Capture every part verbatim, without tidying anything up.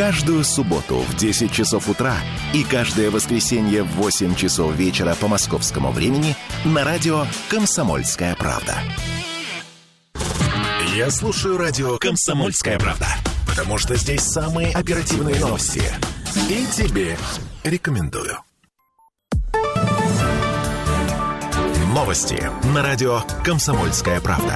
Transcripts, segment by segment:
Каждую субботу в десять часов утра и каждое воскресенье в восемь часов вечера по московскому времени на радио «Комсомольская правда». Я слушаю радио «Комсомольская правда», потому что здесь самые оперативные новости. И тебе рекомендую. Новости на радио «Комсомольская правда».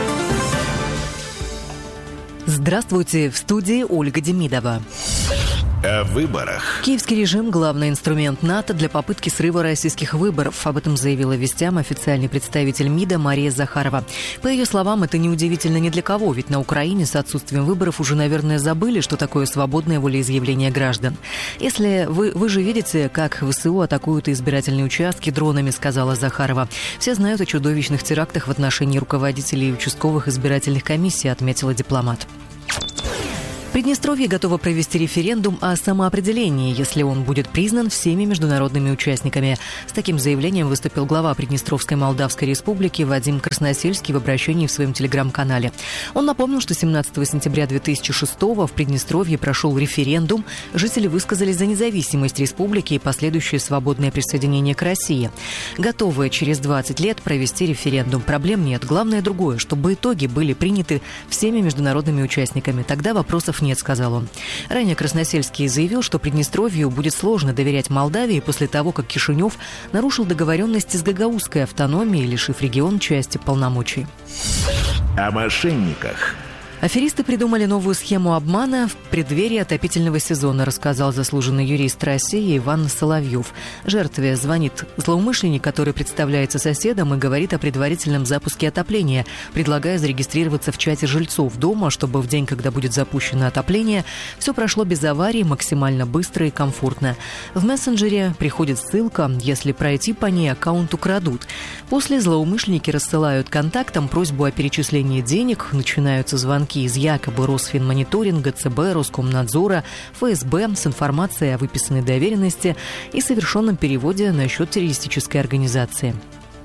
Здравствуйте, в студии Ольга Демидова. О выборах. Киевский режим – главный инструмент НАТО для попытки срыва российских выборов. Об этом заявила вестям официальный представитель МИДа Мария Захарова. По ее словам, это неудивительно ни для кого, ведь на Украине с отсутствием выборов уже, наверное, забыли, что такое свободное волеизъявление граждан. Если вы, вы же видите, как ВСУ атакуют избирательные участки дронами, сказала Захарова. Все знают о чудовищных терактах в отношении руководителей участковых избирательных комиссий, отметила дипломат. Приднестровье готово провести референдум о самоопределении, если он будет признан всеми международными участниками. С таким заявлением выступил глава Приднестровской Молдавской Республики Вадим Красносельский в обращении в своем телеграм-канале. Он напомнил, что семнадцатого сентября две тысячи шестого в Приднестровье прошел референдум. Жители высказались за независимость республики и последующее свободное присоединение к России. Готовы через двадцать лет провести референдум. Проблем нет. Главное другое, чтобы итоги были приняты всеми международными участниками. Тогда вопросов нет, сказал он. Ранее Красносельский заявил, что Приднестровью будет сложно доверять Молдавии после того, как Кишинев нарушил договоренности с гагаузской автономией, лишив регион части полномочий. О мошенниках. Аферисты придумали новую схему обмана в преддверии отопительного сезона, рассказал заслуженный юрист России Иван Соловьев. Жертве звонит злоумышленник, который представляется соседом и говорит о предварительном запуске отопления, предлагая зарегистрироваться в чате жильцов дома, чтобы в день, когда будет запущено отопление, все прошло без аварий, максимально быстро и комфортно. В мессенджере приходит ссылка, если пройти по ней, аккаунт украдут. После злоумышленники рассылают контактам просьбу о перечислении денег, начинаются звонки из якобы Росфинмониторинга, ЦБ, Роскомнадзора, ФСБ с информацией о выписанной доверенности и совершенном переводе на счет террористической организации.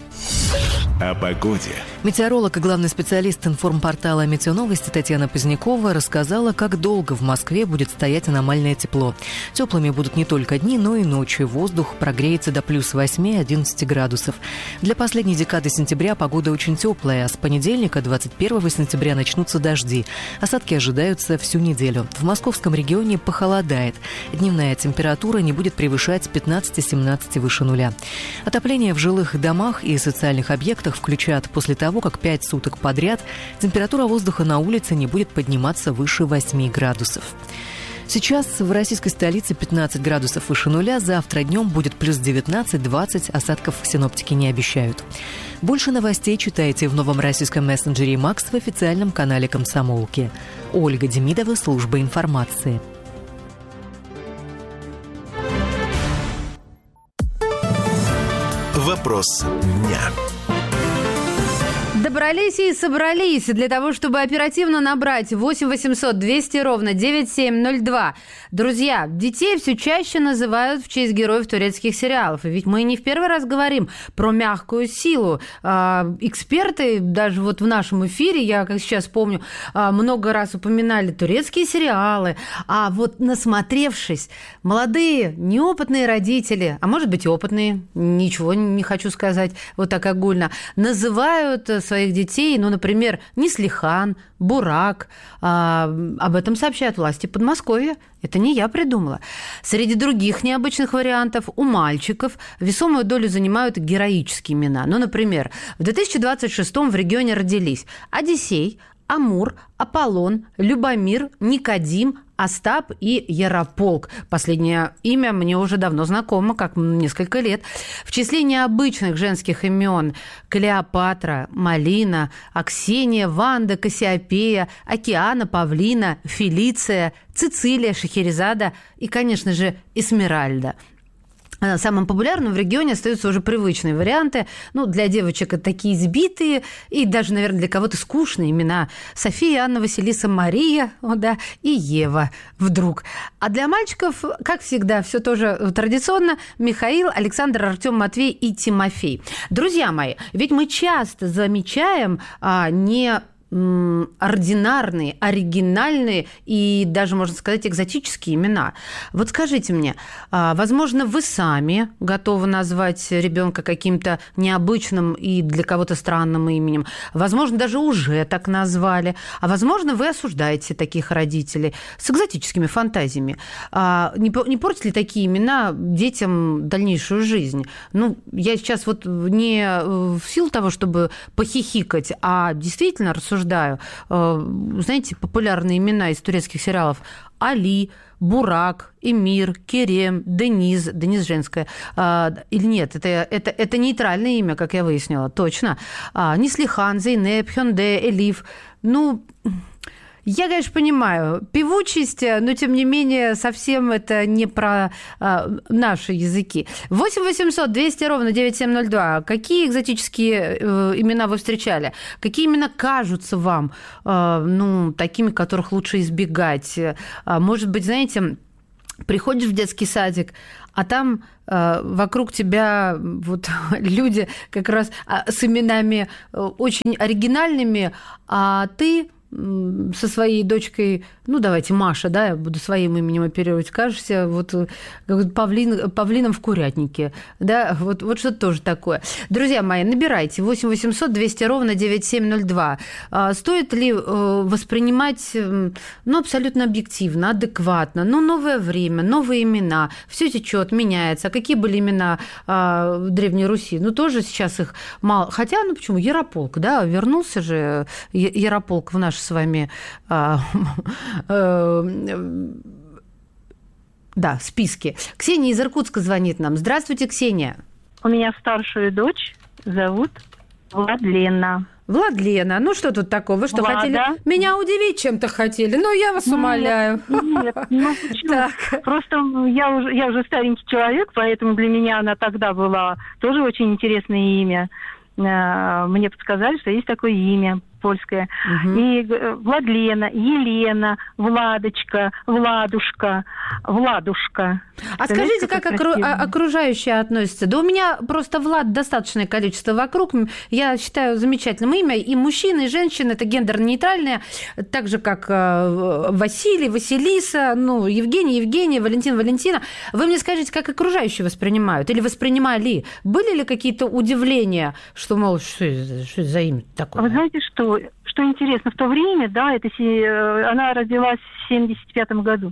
О погоде. Метеоролог и главный специалист информпортала «Метеоновости» Татьяна Позднякова рассказала, как долго в Москве будет стоять аномальное тепло. Теплыми будут не только дни, но и ночи. Воздух прогреется до плюс восемь-одиннадцать градусов. Для последней декады сентября погода очень теплая, а с понедельника, двадцать первого сентября, начнутся дожди. Осадки ожидаются всю неделю. В московском регионе похолодает. Дневная температура не будет превышать пятнадцать-семнадцать выше нуля. Отопление в жилых домах и социальных объектах включат после того, как пять суток подряд температура воздуха на улице не будет подниматься выше восемь градусов. Сейчас в российской столице пятнадцать градусов выше нуля, завтра днем будет плюс девятнадцать-двадцать, осадков синоптики не обещают. Больше новостей читайте в новом российском мессенджере «Макс» в официальном канале «Комсомолки». Ольга Демидова, служба информации. Вопрос дня. Добрались и собрались для того, чтобы оперативно набрать восемь восемьсот двести ровно девяносто семь ноль два. Друзья, детей все чаще называют в честь героев турецких сериалов. И ведь мы не в первый раз говорим про мягкую силу. Эксперты, даже вот в нашем эфире, я как сейчас помню, много раз упоминали турецкие сериалы. А вот насмотревшись, молодые, неопытные родители, а может быть и опытные, ничего не хочу сказать вот так огульно, называют своих детей, ну, например, Неслихан, Бурак. А, об этом сообщают власти Подмосковья. Это не я придумала. Среди других необычных вариантов у мальчиков весомую долю занимают героические имена. Ну, например, в две тысячи двадцать шестом в регионе родились Одиссей, Амур, Аполлон, Любомир, Никодим, Остап и Ярополк. Последнее имя мне уже давно знакомо, как несколько лет. В числе необычных женских имен Клеопатра, Малина, Аксения, Ванда, Кассиопея, Океана, Павлина, Фелиция, Цицилия, Шахерезада и, конечно же, Эсмеральда. Самым популярным в регионе остаются уже привычные варианты. Ну, для девочек это такие избитые и даже, наверное, для кого-то скучные имена. София, Анна, Василиса, Мария, о, да, и Ева вдруг. А для мальчиков, как всегда, все тоже традиционно. Михаил, Александр, Артем, Матвей и Тимофей. Друзья мои, ведь мы часто замечаем а, не... ординарные, оригинальные и даже, можно сказать, экзотические имена. Вот скажите мне, возможно, вы сами готовы назвать ребенка каким-то необычным и для кого-то странным именем. Возможно, даже уже так назвали. А возможно, вы осуждаете таких родителей с экзотическими фантазиями. Не портят ли такие имена детям дальнейшую жизнь? Ну, я сейчас вот не в силу того, чтобы похихикать, а действительно рассуждаю. Знаете, популярные имена из турецких сериалов: Али, Бурак, Эмир, Керем, Дениз. Дениз женское. Или нет, это, это, это нейтральное имя, как я выяснила, точно. Неслихан, Зейнеп, Хёнде, Элиф. Ну... Я, конечно, понимаю певучесть, но, тем не менее, совсем это не про а, наши языки. восемь восемьсот двести ровно девять семь ноль два. Какие экзотические э, имена вы встречали? Какие имена кажутся вам, э, ну, такими, которых лучше избегать? А, может быть, знаете, приходишь в детский садик, а там э, вокруг тебя вот люди как раз с именами очень оригинальными, а ты... со своей дочкой, ну, давайте, Маша, да, я буду своим именем оперировать, кажешься вот как павлин, павлином в курятнике, да, вот, вот что-то тоже такое. Друзья мои, набирайте восемь восемьсот двести ровно девять семь ноль два. Стоит ли воспринимать, ну, абсолютно объективно, адекватно, ну, новое время, новые имена, все течет, меняется. А какие были имена в Древней Руси? Ну, тоже сейчас их мало. Хотя, ну, почему? Ярополк, да, вернулся же Ярополк в наш с вами а, а, да, списки. Ксения из Иркутска звонит нам. Здравствуйте, Ксения. У меня старшую дочь зовут Владлена. Владлена, ну что тут такого? Вы что, Влада. Хотели меня удивить чем-то хотели? Ну, я вас умоляю. Нет, ну почему? Так. Просто я уже, я уже старенький человек, поэтому для меня она тогда была тоже очень интересное имя. Мне подсказали, что есть такое имя польское. Угу. И Владлена, Елена, Владочка, Владушка, Владушка. А скажите, как окру... окружающие относятся? Да у меня просто Влад достаточное количество вокруг. Я считаю замечательным имя. И мужчины, и женщины, это гендерно-нейтральное. Так же, как Василий, Василиса, ну, Евгений, Евгения, Валентин, Валентина. Вы мне скажите, как окружающие воспринимают? Или воспринимали? Были ли какие-то удивления, что, мол, что это, что это за имя такое? Вы знаете, что Что интересно, в то время, да, это, она родилась в семьдесят пятом году.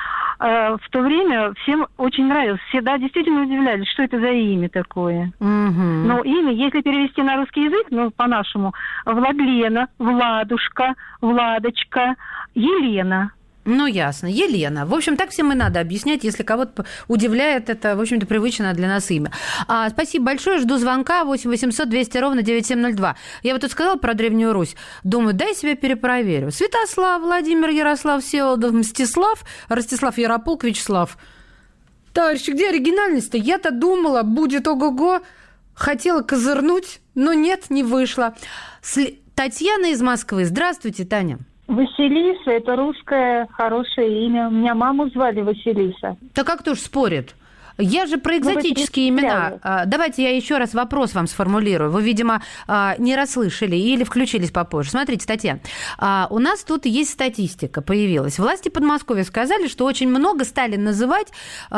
В то время всем очень нравилось. Все, да, действительно удивлялись, что это за имя такое. Mm-hmm. Но имя, если перевести на русский язык, ну, по-нашему, Владлена, Владушка, Владочка, Елена. Ну, ясно. Елена. В общем, так всем и надо объяснять, если кого-то удивляет это, в общем-то, привычное для нас имя. А, спасибо большое. Жду звонка восемь восемьсот двести ровно девять семь ноль два. Я вот тут сказала про Древнюю Русь. Думаю, дай себя перепроверю. Святослав, Владимир, Ярослав, Всеволодов, Мстислав, Ростислав, Ярополк, Вячеслав. Товарищи, где оригинальность-то? Я-то думала, будет ого-го. Хотела козырнуть, но нет, не вышло. Сли... Татьяна из Москвы. Здравствуйте, Таня. Василиса – это русское хорошее имя. У меня маму звали Василиса. Так как кто ж спорит? Я же про экзотические имена. Давайте я еще раз вопрос вам сформулирую. Вы, видимо, не расслышали или включились попозже. Смотрите, Татьяна, у нас тут есть статистика, появилась. Власти Подмосковья сказали, что очень много стали называть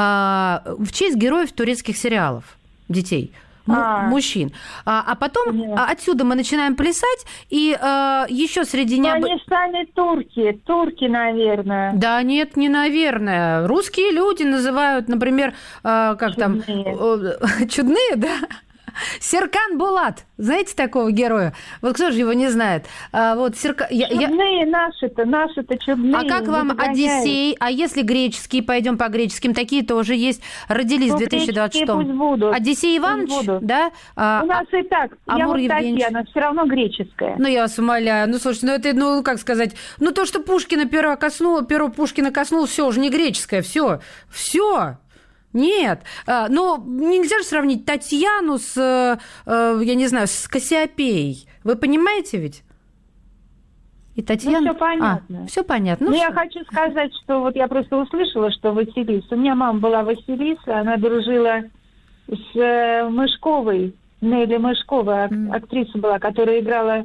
в честь героев турецких сериалов детей. А, мужчин. А, а потом yeah. отсюда мы начинаем плясать, и а, еще среди необ... Они сами турки, турки, наверное. Да нет, не наверное. Русские люди называют, например, а, как чудные. там... Чудные, да? Серкан Булат. Знаете такого героя? Вот кто же его не знает? А, вот Серка... Чудные я... наши-то, наши-то чудные. А как вам Одиссей? А если греческие, пойдем по греческим, такие тоже есть. Родились ну, в две тысячи двадцать шестом. Одиссей Иванович, да? А, У нас и так. Амур я вот Евгеньевич. Татьяна, все равно греческая. Ну, я вас умоляю. Ну, слушайте, ну это, ну, как сказать, ну то, что Пушкина перо коснуло, перо Пушкина коснулось, все, уже не греческое, все, все. Нет, но нельзя же сравнить Татьяну с, я не знаю, с Кассиопеей. Вы понимаете ведь? И Татьяна... Ну, все понятно. А, все понятно. Ну, ну, я хочу сказать, что вот я просто услышала, что Василиса. У меня мама была Василиса, она дружила с Мышковой, Нелли Мышкова, mm. актриса была, которая играла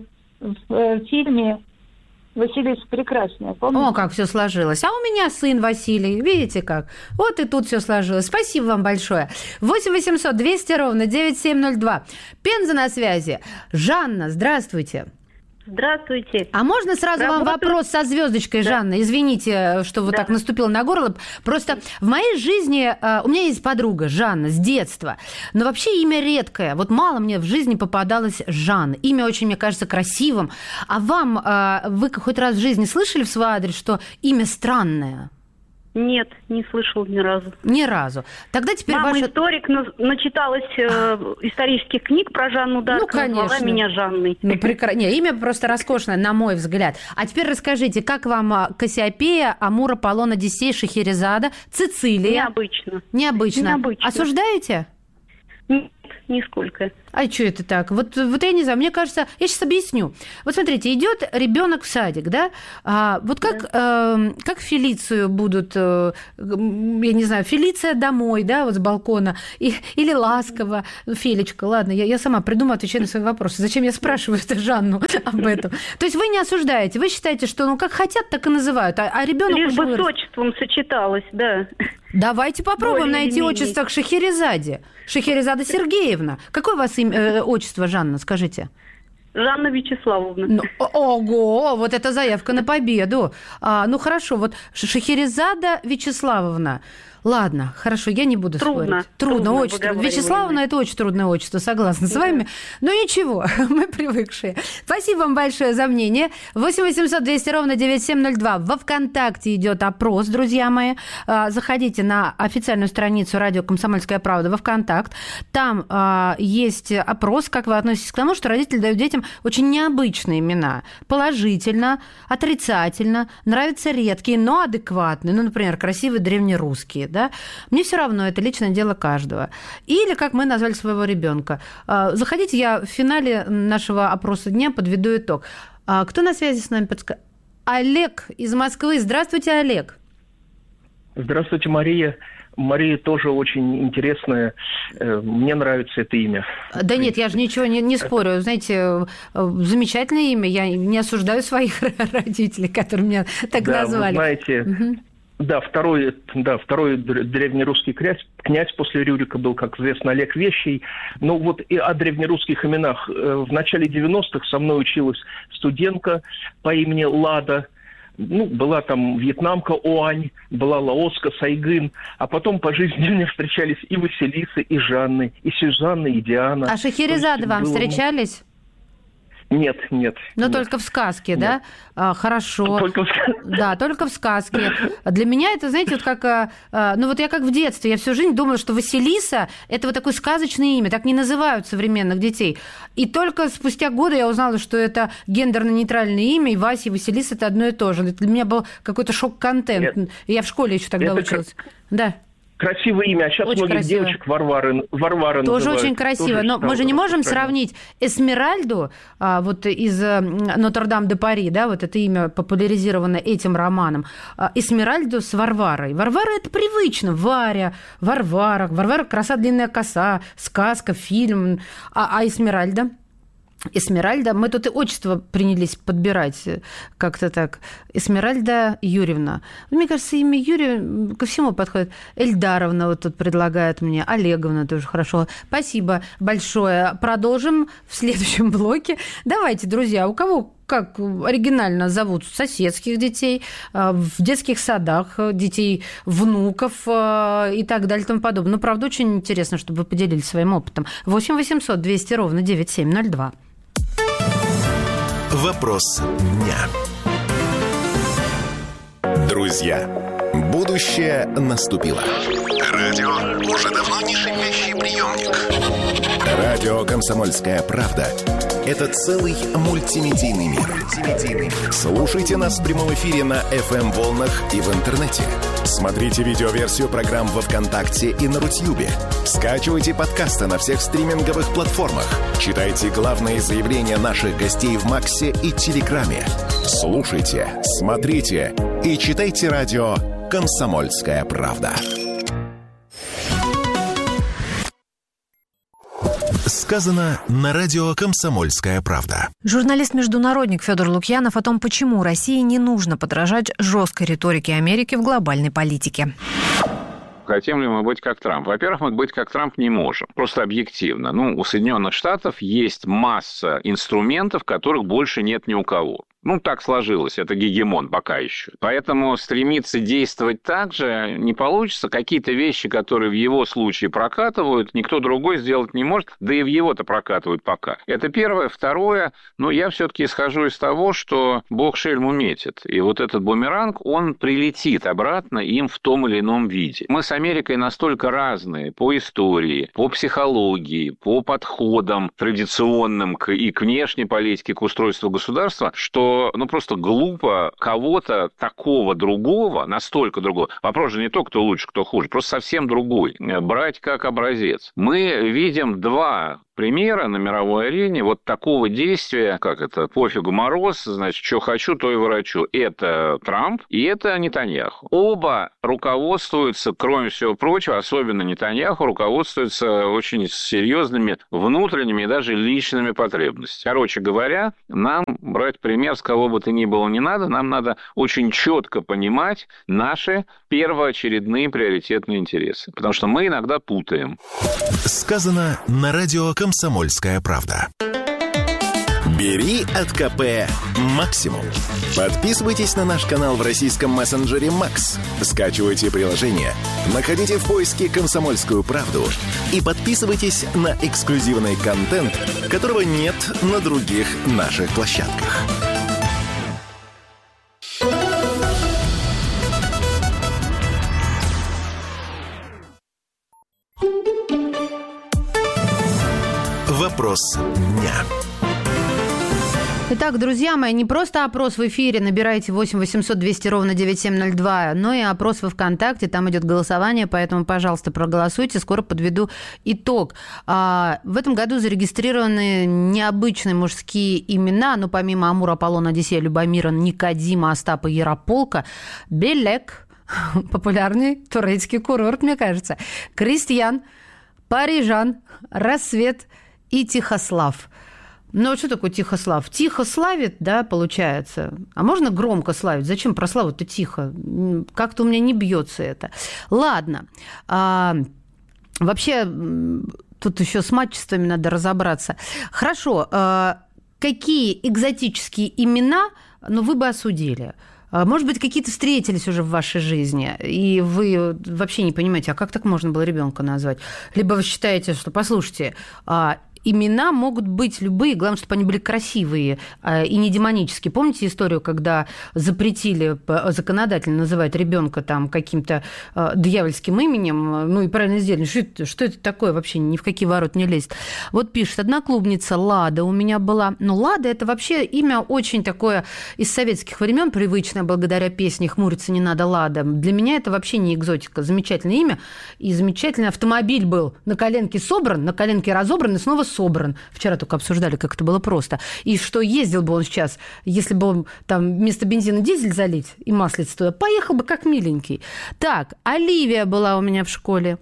в э, фильме «Василиса Прекрасная». Помните? О, как все сложилось. А у меня сын Василий. Видите как? Вот и тут все сложилось. Спасибо вам большое. восемь восемьсот двести ровно девять семь ноль два. Пенза на связи. Жанна, здравствуйте. Здравствуйте. А можно сразу Работаю... вам вопрос со звездочкой, да. Жанна? Извините, что вот да. так наступило на горло. Просто в моей жизни... У меня есть подруга Жанна с детства. Но вообще имя редкое. Вот мало мне в жизни попадалось Жанна. Имя очень, мне кажется, красивым. А вам... Вы хоть раз в жизни слышали в свой адрес, что имя странное? Нет, не слышал ни разу. Ни разу. Тогда теперь Мама ваша... историк, начиталась э, исторических книг про Жанну Дарк, ну, конечно. назвала меня Жанной. Ну, прекра... Не, имя просто роскошное, на мой взгляд. А теперь расскажите, как вам Кассиопея, Амур, Аполлон, Одиссей, Шахерезада, Цицилия? Необычно. Необычно. Необычно. Осуждаете? Нет, нисколько. А что это так? Вот, вот я не знаю, мне кажется, я сейчас объясню. Вот смотрите, идет ребенок в садик, да? А, вот как, да. э, как Фелицию будут, э, я не знаю, Фелиция домой, да, вот с балкона, и, или ласково, Фелечка, ладно, я, я сама придумаю, отвечаю на свои вопросы. Зачем я спрашиваю это Жанну об этом? То есть вы не осуждаете, вы считаете, что ну как хотят, так и называют, а, а ребенок лишь уже бы вырос. с отчеством сочеталось, да. Давайте попробуем Более найти менее. отчество к Шахерезаде. Шахерезада Сергеевна. Какое у вас имя, э, отчество, Жанна, скажите? Жанна Вячеславовна. Ну, ого, вот это заявка на победу. А, ну, хорошо, вот Шахерезада Вячеславовна. Ладно, хорошо, я не буду трудно, спорить. Трудно, трудно отчество. Вячеславовна – это очень трудное отчество, согласна с вами. Но ничего, мы привыкшие. Спасибо вам большое за мнение. восемь восемьсот двести ровно девять семь ноль два. Во ВКонтакте идет опрос, друзья мои. Заходите на официальную страницу радио «Комсомольская правда» во ВКонтакт. Там а, есть опрос, как вы относитесь к тому, что родители дают детям очень необычные имена. Положительно, отрицательно, нравятся редкие, но адекватные. Ну, например, красивые древнерусские. Да? Мне все равно, это личное дело каждого. Или, как мы назвали своего ребенка. Заходите, я в финале нашего опроса дня подведу итог. Кто на связи с нами? Подска... Олег из Москвы. Здравствуйте, Олег. Здравствуйте, Мария. Мария тоже очень интересная. Мне нравится это имя. Да нет, я же ничего не, не спорю. Знаете, замечательное имя. Я не осуждаю своих родителей, которые меня так да, назвали. Вы знаете... Угу. Да, второй, да, второй древнерусский князь, князь после Рюрика был, как известно, Олег Вещий. Ну вот и о древнерусских именах. В начале девяностых со мной училась студентка по имени Лада. Ну, была там вьетнамка Оань, была лаоска Сайгын. А потом по жизни мне встречались и Василисы, и Жанны, и Сюзанна, и Диана. А Шахерезады вам было... встречались? Нет, нет. Но нет. только в сказке, нет. да? А, хорошо. Только в сказке. Да, только в сказке. Для меня это, знаете, вот как... Ну вот я как в детстве, я всю жизнь думала, что Василиса – это вот такое сказочное имя, так не называют современных детей. И только спустя годы я узнала, что это гендерно-нейтральное имя, и Вася и Василиса – это одно и то же. Это для меня был какой-то шок-контент. Нет. Я в школе еще тогда это училась. Как... Да. Красивое имя, а сейчас очень многих красиво. Девочек Варвары, Варвара тоже называют. очень красиво, тоже но мы же не можем сравнить Эсмеральду а, вот из Нотр-Дам-де-Пари, да, вот это имя популяризировано этим романом, а, Эсмеральду с Варварой. Варвара – это привычно, Варя, Варвара, Варвара – краса, длинная коса, сказка, фильм, а, а Эсмеральда – Эсмеральда, мы тут и отчество принялись подбирать как-то так. Эсмеральда Юрьевна. Мне кажется, имя Юрия ко всему подходит. Эльдаровна вот тут предлагает мне. Олеговна тоже хорошо. Спасибо большое. Продолжим в следующем блоке. Давайте, друзья, у кого как оригинально зовут соседских детей, в детских садах детей, внуков и так далее и тому подобное. Ну, правда, очень интересно, чтобы вы поделились своим опытом. восемь восемьсот двести ровно девять семь ноль два. Вопрос дня. Друзья, будущее наступило. Радио уже давно не шипящий приемник. Радио «Комсомольская правда» — это целый мультимедийный мир. Слушайте нас в прямом эфире на эф эм-волнах и в интернете. Смотрите видеоверсию программ во ВКонтакте и на Рутьюбе. Скачивайте подкасты на всех стриминговых платформах. Читайте главные заявления наших гостей в Максе и Телеграме. Слушайте, смотрите и читайте радио «Комсомольская правда». Сказано на радио «Комсомольская правда». Журналист-международник Федор Лукьянов о том, почему России не нужно подражать жесткой риторике Америки в глобальной политике. Хотим ли мы быть как Трамп? Во-первых, мы быть как Трамп не можем. Просто объективно. Ну, у Соединенных Штатов есть масса инструментов, которых больше нет ни у кого. Ну, так сложилось, это гегемон пока еще. Поэтому стремиться действовать так же не получится. Какие-то вещи, которые в его случае прокатывают, никто другой сделать не может, да и в его-то прокатывают пока. Это первое. Второе, ну, я все-таки исхожу из того, что Бог шельму метит. И вот этот бумеранг, он прилетит обратно им в том или ином виде. Мы с Америкой настолько разные по истории, по психологии, по подходам традиционным к, и к внешней политике, к устройству государства, что ну, просто глупо кого-то такого другого, настолько другого, вопрос же не то, кто лучше, кто хуже, просто совсем другой, брать как образец. Мы видим два примера на мировой арене вот такого действия, как это, пофигу мороз, значит, что хочу, то и ворочу. Это Трамп и это Нетаньяху. Оба руководствуются, кроме всего прочего, особенно Нетаньяху, руководствуются очень серьезными внутренними и даже личными потребностями. Короче говоря, нам брать пример с кого бы то ни было не надо, нам надо очень четко понимать наши первоочередные приоритетные интересы, потому что мы иногда путаем. Сказано на радио «Комсомольская правда». Бери от КП максимум. Подписывайтесь на наш канал в российском мессенджере Макс. Скачивайте приложение, находите в поиске «Комсомольскую правду» и подписывайтесь на эксклюзивный контент, которого нет на других наших площадках. Вопрос дня. Итак, друзья мои, не просто опрос в эфире, набирайте восемь восемьсот двести ровно девяносто семь ноль два, но и опрос во ВКонтакте, там идет голосование, поэтому, пожалуйста, проголосуйте, скоро подведу итог. А, в этом году зарегистрированы необычные мужские имена, но помимо Амура, Аполлона, Одиссея, Любомира, Никодима, Остапа, Ярополка, Белек, популярный турецкий курорт, мне кажется, Крестьян, Парижан, Рассвет и Тихослав. Ну, вот что такое Тихослав? Тихо славит, да, получается. А можно громко славить? Зачем про славу-то тихо? Как-то у меня не бьется это. Ладно. А, вообще, тут еще с матчествами надо разобраться. Хорошо. А, какие экзотические имена, ну, вы бы осудили? Может быть, какие-то встретились уже в вашей жизни, и вы вообще не понимаете, а как так можно было ребенка назвать? Либо вы считаете, что, послушайте, имена могут быть любые, главное, чтобы они были красивые и не демонические. Помните историю, когда запретили законодательно называть ребенка там каким-то дьявольским именем, ну и правильно сделали, что это, что это такое вообще, ни в какие ворота не лезет. Вот пишет, одноклубница Лада у меня была. Ну, Лада – это вообще имя очень такое из советских времен привычное, благодаря песне «Хмуриться не надо, Лада». Для меня это вообще не экзотика. Замечательное имя, и замечательный автомобиль был. На коленке собран, на коленке разобран и снова собран. Вчера только обсуждали, как это было просто. И что ездил бы он сейчас, если бы он там вместо бензина дизель залить и маслица туда, поехал бы как миленький. Так, Оливия была у меня в школе.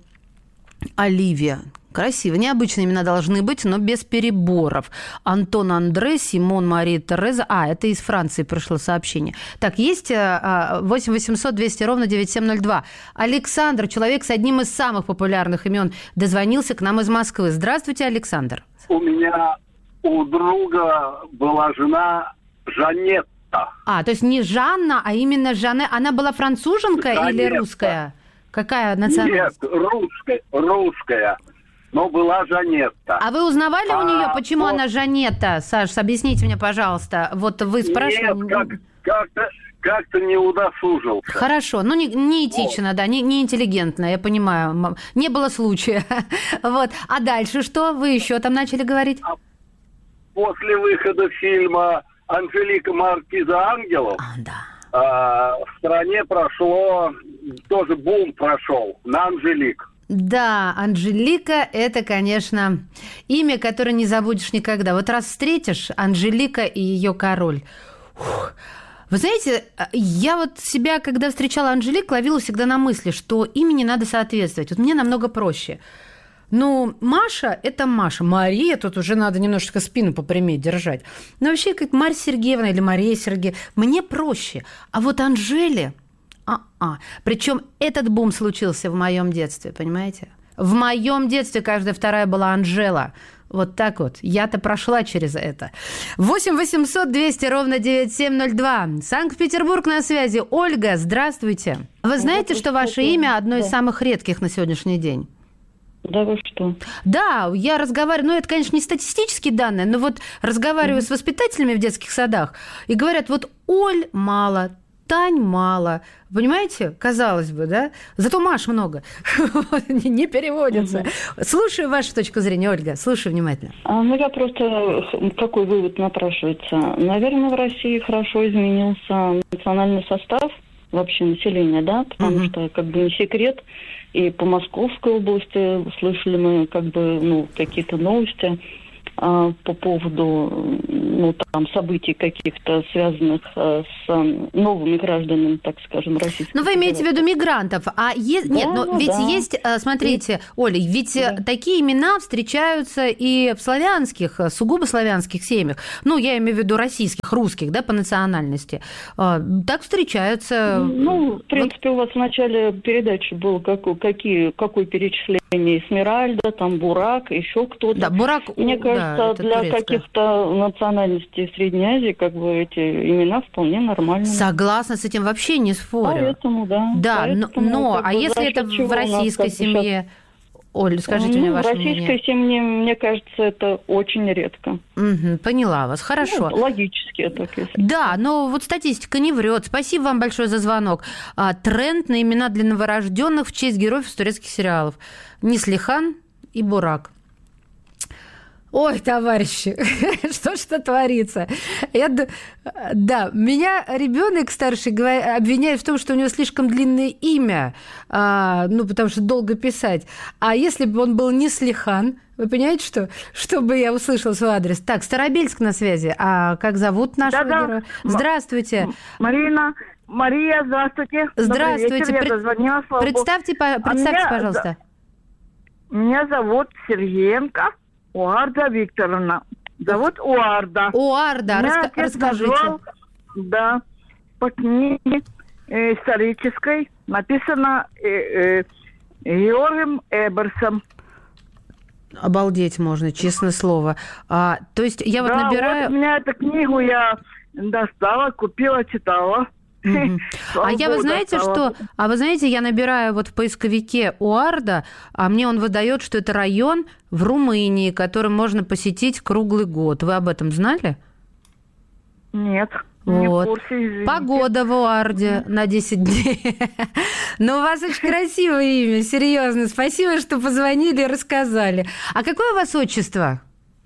Оливия. Красиво. Необычные имена должны быть, но без переборов. Антон, Андре, Симон, Мария, Тереза. А, это из Франции пришло сообщение. Так, есть восемь восемьсот двести ровно девяносто семь ноль два. Александр, человек с одним из самых популярных имен, дозвонился к нам из Москвы. Здравствуйте, Александр. У меня у друга была жена Жанетта. А, то есть не Жанна, а именно Жанне. Она была француженка Жанетта. Или русская? Какая национальность? Нет, русская. русская. Но была Жанетта. А вы узнавали а, у нее, почему вот... она Жанетта? Саш, объясните мне, пожалуйста. Вот вы спрашивали... Нет, как, как-то, как-то не удосужился. Хорошо, ну не, не этично, вот. Да, не, не интеллигентно, я понимаю. Не было случая. Вот. А дальше что? Вы еще там начали говорить? А после выхода фильма «Анжелика Маркиза ангелов» а, да. а, в стране прошло, тоже бум прошел на Анжелик. Да, Анжелика – это, конечно, имя, которое не забудешь никогда. Вот раз встретишь Анжелика и ее король. Ух. Вы знаете, я вот себя, когда встречала Анжелик, ловила всегда на мысли, что имени надо соответствовать. Вот мне намного проще. Ну, Маша – это Маша. Мария, тут уже надо немножечко спину попрямее держать. Но вообще, как Марья Сергеевна или Мария Сергеевна, мне проще. А вот Анжеле – а-а. Причем этот бум случился в моем детстве, понимаете? В моем детстве каждая вторая была Анжела. Вот так вот. Я-то прошла через это. восемь восемьсот двести ровно девяносто семь ноль два. Санкт-Петербург на связи. Ольга, здравствуйте. Вы знаете, что ваше имя одно из самых редких на сегодняшний день? Да вы что? Да, я разговариваю, ну это, конечно, не статистические данные, но вот разговариваю mm-hmm. с воспитателями в детских садах, и говорят, вот Оль мало, Тань мало. Понимаете? Казалось бы, да? Зато Маш много. Не переводится. Угу. Слушаю вашу точку зрения, Ольга. Слушаю внимательно. А, ну, я просто... Какой вывод напрашивается? Наверное, в России хорошо изменился национальный состав вообще населения, да? Потому угу. что, как бы, не секрет. И по Московской области слышали мы, как бы, ну, какие-то новости по поводу, ну, там, событий каких-то, связанных с новыми гражданами, так скажем, российских. Ну, вы имеете в виду мигрантов. А е... да, Нет, но ну, ведь да. есть, смотрите, Оля, ведь да. такие имена встречаются и в славянских, сугубо славянских семьях. Ну, я имею в виду российских, русских, да, по национальности. Так встречаются. Ну, в принципе, вот... у вас в начале передачи было какое, какие, какое перечисление Эсмеральда, там Бурак, еще кто-то. Да, Бурак, мне кажется, да, для турецкая. Каких-то национальностей Средней Азии, как бы, эти имена вполне нормальные. Согласна с этим, вообще не спорю. Поэтому, да. Да, Поэтому, но, но а бы, если это в российской нас, семье... Оль, скажите ну, мне ваше мнение. В российской мнение. семье, мне кажется, это очень редко. Угу, поняла вас, хорошо. Ну, логически это. Если да, но вот статистика не врет. Спасибо вам большое за звонок. А, тренд на имена для новорожденных в честь героев из турецких сериалов. Неслихан и Бурак. Ой, товарищи, что ж это творится? Я, да, меня ребенок старший обвиняет в том, что у него слишком длинное имя, а, ну, потому что долго писать. А если бы он был Неслихан, вы понимаете, что? Что бы я услышала свой адрес? Так, Старобельск на связи. А как зовут нашего Да-да. героя? Здравствуйте. Марина. Мария, здравствуйте. Здравствуйте. Вечер, я дозвонилась, Представьте, представьте а меня, пожалуйста. Меня зовут Сергеенко Уарда Викторовна. Зовут Уарда. Уарда, Раска- расскажите. Назвал, да, по книге э, исторической написано э, э, Георгием Эберсом. Обалдеть можно, честное слово. А, то есть я вот да, набираю... Вот у меня эту книгу я достала, купила, читала. Mm-hmm. А я, вы знаете, что... А вы знаете, я набираю вот в поисковике Уарда, а мне он выдает, что это район в Румынии, который можно посетить круглый год. Вы об этом знали? Нет. Вот. Не в курсе, Погода в Уарде на десять дней. Но у вас очень красивое имя, серьезно. Спасибо, что позвонили и рассказали. А какое у вас отчество?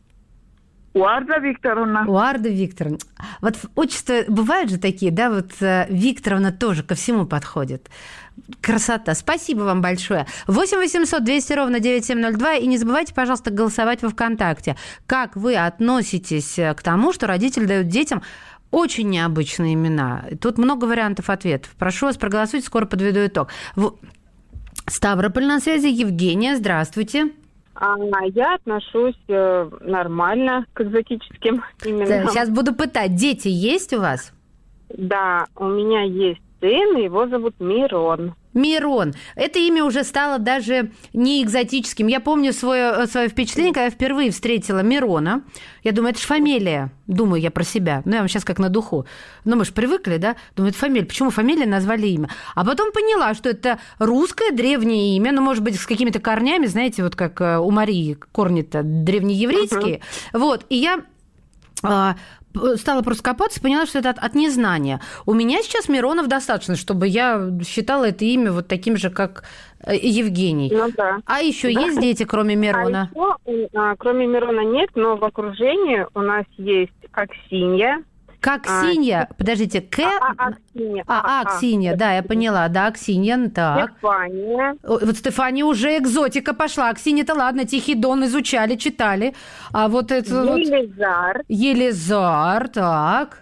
Уарда Викторовна. Уарда Викторовна. Вот отчества бывают же такие, да, вот Викторовна тоже ко всему подходит. Красота. Спасибо вам большое. восемь восемьсот двести ровно девяносто семь ноль два. И не забывайте, пожалуйста, голосовать во ВКонтакте. Как вы относитесь к тому, что родители дают детям очень необычные имена? Тут много вариантов ответов. Прошу вас проголосуйте, скоро подведу итог. Ставрополь на связи. Евгения, здравствуйте. А я отношусь э, нормально к экзотическим именам. Сейчас буду пытать. Дети есть у вас? Да, у меня есть сын, его зовут Мирон. Мирон. Это имя уже стало даже не экзотическим. Я помню свое, свое впечатление, когда я впервые встретила Мирона. Я думаю, это же фамилия. Думаю я про себя. Ну, я вам сейчас как на духу. Ну, мы же привыкли, да? Думаю, это фамилия. Почему фамилия назвали имя? А потом поняла, что это русское древнее имя, ну, может быть, с какими-то корнями, знаете, вот как у Марии корни-то древнееврейские. Uh-huh. Вот. И я... стала просто копаться, поняла, что это от, от незнания. У меня сейчас Миронов достаточно, чтобы я считала это имя вот таким же, как Евгений. Ну, да. А еще да. есть дети, кроме Мирона? А еще, а, кроме Мирона нет, но в окружении у нас есть Аксинья. Аксинья, а, подождите, К... А, а, Аксинья. А, а, Аксинья, а, да, я поняла, да, Аксинья, так. Стефания. Вот Стефания уже экзотика пошла. Аксинья-то ладно, Тихий Дон изучали, читали. А вот это Елизар. Вот... Елизар, так.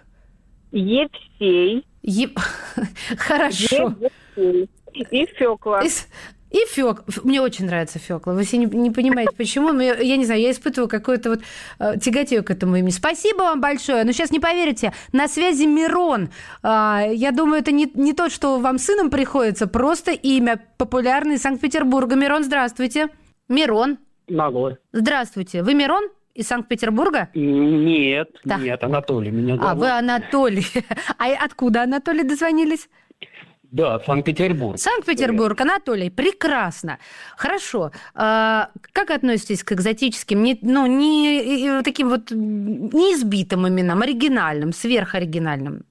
Евсей. Е... Хорошо. Евсей. И Фёкла. И Фёкла. Мне очень нравится Фёкла. Вы все не, не понимаете, почему. Но я, я не знаю, я испытываю какое-то вот э, тяготею к этому имени. Спасибо вам большое. Но сейчас не поверите, на связи Мирон. Э, я думаю, это не, не то, что вам сыном приходится, просто имя популярное из Санкт-Петербурга. Мирон, здравствуйте. Мирон. Алло. Здравствуйте. Вы Мирон из Санкт-Петербурга? Нет, да. нет, Анатолий меня зовут. А, вы Анатолий. А откуда, Анатолий, дозвонились? Да, Санкт-Петербург. Санкт-Петербург, Анатолий, прекрасно. Хорошо. А, как относитесь к экзотическим, не, ну, не таким вот неизбитым именам, оригинальным, сверхоригинальным?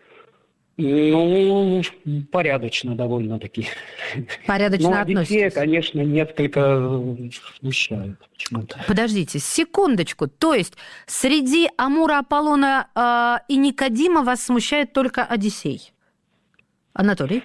Ну, порядочно довольно-таки. Порядочно Но относитесь? Одиссея, конечно, несколько смущает почему-то. Подождите, секундочку. То есть среди Амура, Аполлона э, и Никодима вас смущает только Одиссей? Анатолий?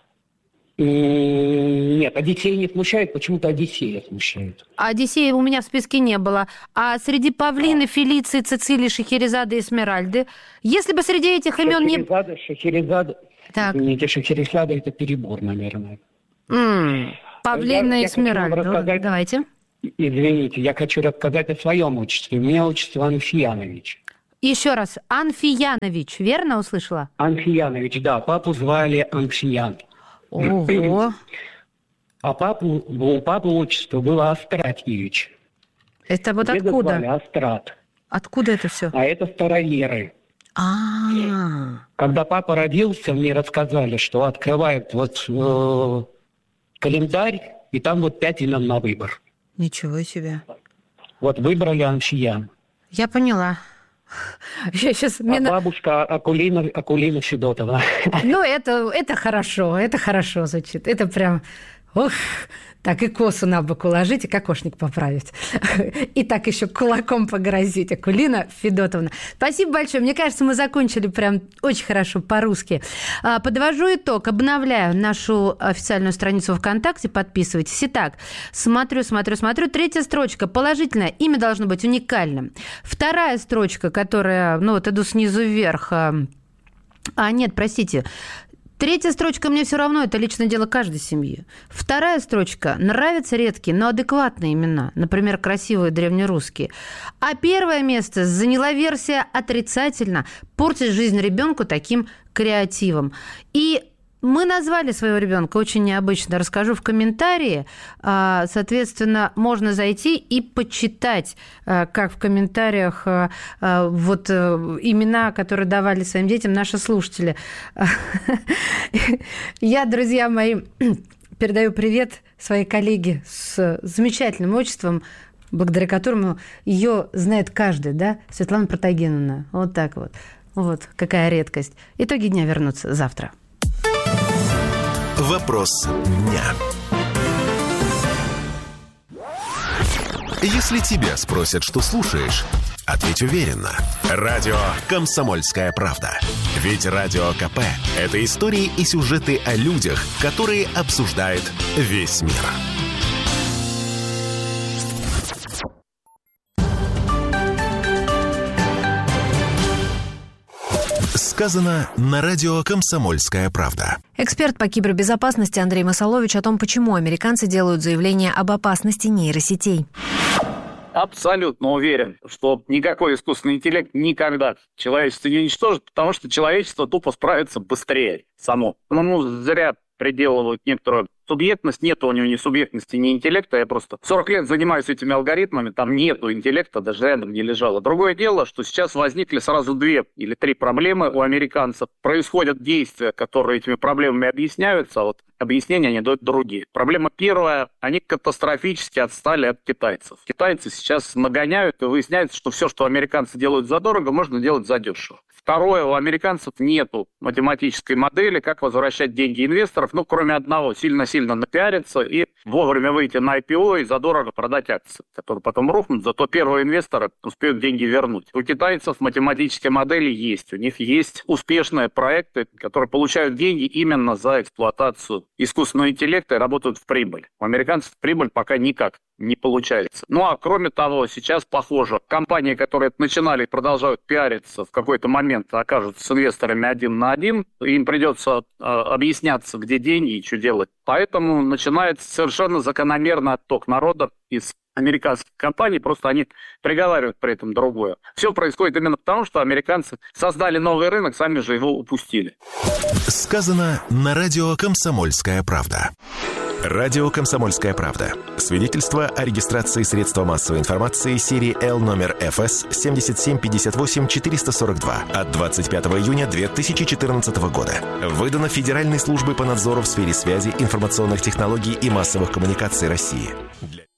Нет, Одиссей не смущает, почему-то Одиссея смущает. Одиссея у меня в списке не было. А среди Павлины, Фелиции, Цицилии, Шахерезады и Эсмеральды, если бы среди этих имен не... Шахерезада, Шахерезада... Так. Извините, Шахерезада – это перебор, наверное. Mm. Павлина и Эсмеральда. Рассказать... Давайте. Извините, я хочу рассказать о своем отчестве. У меня отчество Анфиянович. Еще раз, Анфиянович, верно услышала? Анфиянович, да. Папу звали Анфиян. Ого. А папу, у папы отчество было Астратьевич. Это вот Деда откуда? Звали Астрат. Откуда это все? А это староверы. А-а-а. Когда папа родился, мне рассказали, что открывают вот э, календарь, и там вот пять имен на выбор. Ничего себе. Вот выбрали Анфиян. Я поняла. Я сейчас... А мне... бабушка Акулина, Акулина Федотова. Ну, это, это хорошо, это хорошо звучит. Это прям... Ох, так и косу на бок уложить, и кокошник поправить. И так еще кулаком погрозить. Акулина Федотовна. Спасибо большое. Мне кажется, мы закончили прям очень хорошо по-русски. Подвожу итог, обновляю нашу официальную страницу ВКонтакте. Подписывайтесь. Итак, смотрю, смотрю, смотрю. Третья строчка. Положительное. Имя должно быть уникальным. Вторая строчка, которая... Ну, вот иду снизу вверх. А, нет, простите. Третья строчка «Мне все равно» – это личное дело каждой семьи. Вторая строчка – нравятся редкие, но адекватные имена, например, красивые древнерусские. А первое место заняла версия «отрицательно» – портить жизнь ребенку таким креативом. И мы назвали своего ребенка очень необычно. Расскажу в комментарии. Соответственно, можно зайти и почитать, как в комментариях вот имена, которые давали своим детям наши слушатели. Я, друзья мои, передаю привет своей коллеге с замечательным отчеством, благодаря которому ее знает каждый, да? Светлана Протагиновна. Вот так вот. Вот какая редкость. Итоги дня вернутся завтра. Вопрос дня. Если тебя спросят, что слушаешь, ответь уверенно. Радио «Комсомольская правда». Ведь Радио КП – это истории и сюжеты о людях, которые обсуждает весь мир. Сказано на радио «Комсомольская правда». Эксперт по кибербезопасности Андрей Масалович о том, почему американцы делают заявление об опасности нейросетей. Абсолютно уверен, что никакой искусственный интеллект никогда человечество не уничтожит, потому что человечество тупо справится быстрее само. Ну, зря приделывают некоторую субъектность, нет у него ни субъектности, ни интеллекта. Я просто сорок лет занимаюсь этими алгоритмами, там нету интеллекта, даже рядом не лежало. Другое дело, что сейчас возникли сразу две или три проблемы у американцев. Происходят действия, которые этими проблемами объясняются, а вот объяснения они дают другие. Проблема первая, они катастрофически отстали от китайцев. Китайцы сейчас нагоняют, и выясняется, что все, что американцы делают задорого, можно делать задешево. Второе, у американцев нету математической модели, как возвращать деньги инвесторов, ну, кроме одного, сильно-сильно напиариться и вовремя выйти на ай пи о и задорого продать акции, которые потом рухнут, зато первые инвесторы успеют деньги вернуть. У китайцев математические модели есть, у них есть успешные проекты, которые получают деньги именно за эксплуатацию искусственного интеллекта и работают в прибыль. У американцев прибыль пока никак не получается. Ну а кроме того, сейчас, похоже, компании, которые начинали и продолжают пиариться, в какой-то момент окажутся с инвесторами один на один, им придется э, объясняться, где деньги и что делать. Поэтому начинается совершенно закономерный отток народа из американских компаний, просто они приговаривают при этом другое. Все происходит именно потому, что американцы создали новый рынок, сами же его упустили. Сказано на радио «Комсомольская правда». Радио «Комсомольская правда». Свидетельство о регистрации средства массовой информации серии Л номер эф эс семь семь пять восемь четыре сорок два от двадцать пятого июня две тысячи четырнадцатого года. Выдано Федеральной службой по надзору в сфере связи, информационных технологий и массовых коммуникаций России. Для...